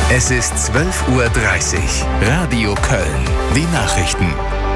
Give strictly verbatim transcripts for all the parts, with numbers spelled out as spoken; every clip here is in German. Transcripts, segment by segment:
Es ist zwölf Uhr dreißig. Radio Köln. Die Nachrichten.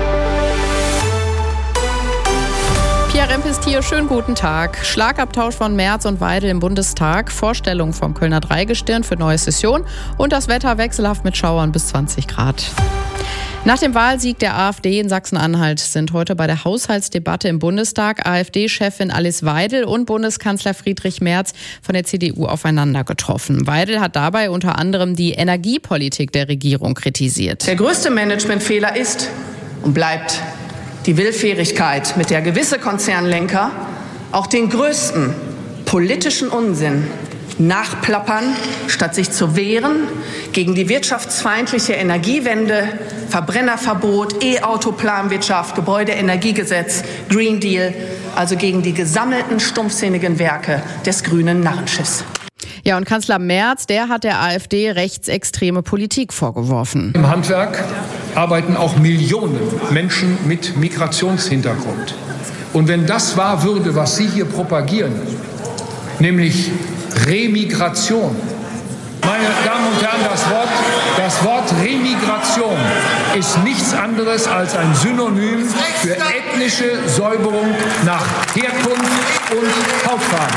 Pia Remp ist hier. Schönen guten Tag. Schlagabtausch von Merz und Weidel im Bundestag, Vorstellung vom Kölner Dreigestirn für neue Session und das Wetter wechselhaft mit Schauern bis zwanzig Grad. Nach dem Wahlsieg der AfD in Sachsen-Anhalt sind heute bei der Haushaltsdebatte im Bundestag AfD-Chefin Alice Weidel und Bundeskanzler Friedrich Merz von der C D U aufeinander getroffen. Weidel hat dabei unter anderem die Energiepolitik der Regierung kritisiert. Der größte Managementfehler ist und bleibt die Willfährigkeit, mit der gewisse Konzernlenker auch den größten politischen Unsinn nachplappern, statt sich zu wehren gegen die wirtschaftsfeindliche Energiewende, Verbrennerverbot, E-Auto-Planwirtschaft, Gebäudeenergiegesetz, Green Deal, also gegen die gesammelten stumpfsinnigen Werke des grünen Narrenschiffs. Ja, und Kanzler Merz, der hat der AfD rechtsextreme Politik vorgeworfen. Im Handwerk arbeiten auch Millionen Menschen mit Migrationshintergrund. Und wenn das wahr würde, was Sie hier propagieren, nämlich Remigration. Meine Damen und Herren, das Wort, das Wort Remigration ist nichts anderes als ein Synonym für ethnische Säuberung nach Herkunft und Hautfarbe.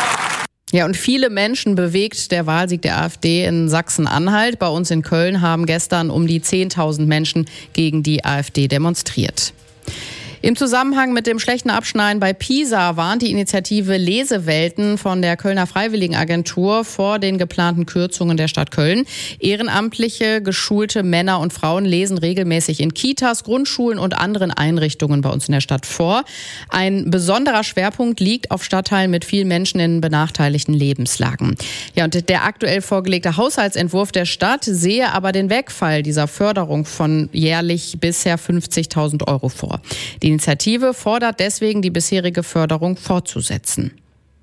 Ja, und viele Menschen bewegt der Wahlsieg der AfD in Sachsen-Anhalt. Bei uns in Köln haben gestern um die zehntausend Menschen gegen die AfD demonstriert. Im Zusammenhang mit dem schlechten Abschneiden bei PISA warnt die Initiative Lesewelten von der Kölner Freiwilligenagentur vor den geplanten Kürzungen der Stadt Köln. Ehrenamtliche, geschulte Männer und Frauen lesen regelmäßig in Kitas, Grundschulen und anderen Einrichtungen bei uns in der Stadt vor. Ein besonderer Schwerpunkt liegt auf Stadtteilen mit vielen Menschen in benachteiligten Lebenslagen. Ja, und der aktuell vorgelegte Haushaltsentwurf der Stadt sehe aber den Wegfall dieser Förderung von jährlich bisher fünfzigtausend Euro vor. Die Initiative fordert deswegen, die bisherige Förderung fortzusetzen.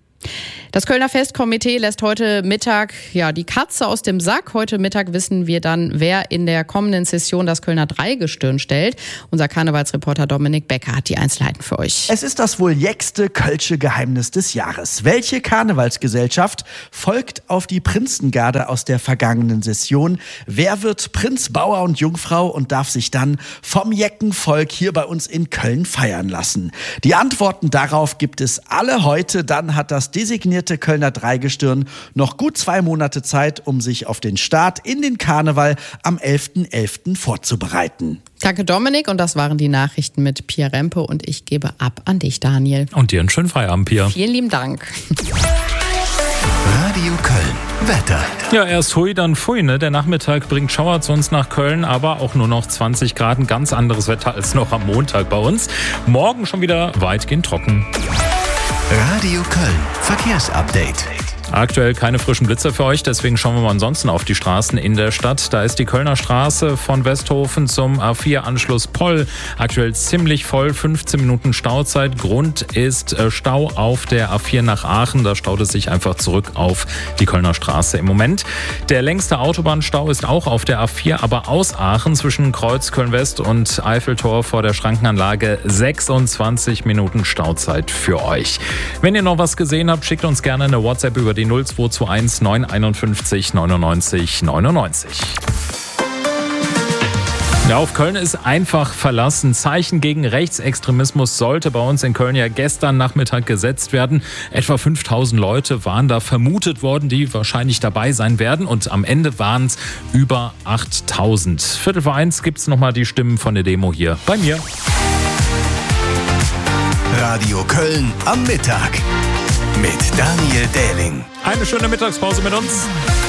Das Kölner Festkomitee lässt heute Mittag ja die Katze aus dem Sack. Heute Mittag wissen wir dann, wer in der kommenden Session das Kölner Dreigestirn stellt. Unser Karnevalsreporter Dominik Becker hat die Einzelheiten für euch. Es ist das wohl jäckste kölsche Geheimnis des Jahres. Welche Karnevalsgesellschaft folgt auf die Prinzengarde aus der vergangenen Session? Wer wird Prinz, Bauer und Jungfrau und darf sich dann vom Jeckenvolk hier bei uns in Köln feiern lassen? Die Antworten darauf gibt es alle heute. Dann hat das designierte Kölner Dreigestirn noch gut zwei Monate Zeit, um sich auf den Start in den Karneval am elften elften vorzubereiten. Danke Dominik, und das waren die Nachrichten mit Pia Rempe und ich gebe ab an dich, Daniel. Und dir einen schönen Feierabend, Pia. Vielen lieben Dank. Radio Köln. Wetter. Ja, erst hui, dann pfui, ne? Der Nachmittag bringt Schauer zu uns nach Köln, aber auch nur noch zwanzig Grad. Ein ganz anderes Wetter als noch am Montag bei uns. Morgen schon wieder weitgehend trocken. Radio Köln. Verkehrsupdate. Aktuell keine frischen Blitzer für euch, deswegen schauen wir mal ansonsten auf die Straßen in der Stadt. Da ist die Kölner Straße von Westhofen zum A vier Anschluss Poll aktuell ziemlich voll, fünfzehn Minuten Stauzeit. Grund ist Stau auf der A vier nach Aachen, da staut es sich einfach zurück auf die Kölner Straße im Moment. Der längste Autobahnstau ist auch auf der A vier, aber aus Aachen zwischen Kreuz Köln-West und Eiffeltor vor der Schrankenanlage, sechsundzwanzig Minuten Stauzeit für euch. Wenn ihr noch was gesehen habt, schickt uns gerne eine WhatsApp über die null zwei zwei eins neun fünf eins neunundneunzig neunundneunzig. Ja, auf Köln ist einfach Verlass. Zeichen gegen Rechtsextremismus sollte bei uns in Köln ja gestern Nachmittag gesetzt werden. Etwa fünftausend Leute waren da vermutet worden, die wahrscheinlich dabei sein werden. Und am Ende waren es über achttausend. Viertel vor eins gibt es nochmal die Stimmen von der Demo hier bei mir. Radio Köln am Mittag mit Daniel Dähling. Eine schöne Mittagspause mit uns.